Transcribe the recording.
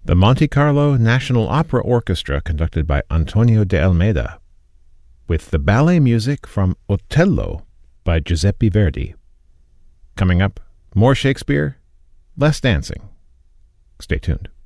the Monte Carlo National Opera Orchestra, conducted by Antonio de Almeida, with the ballet music from Otello by Giuseppe Verdi. Coming up, more Shakespeare, less dancing. Stay tuned.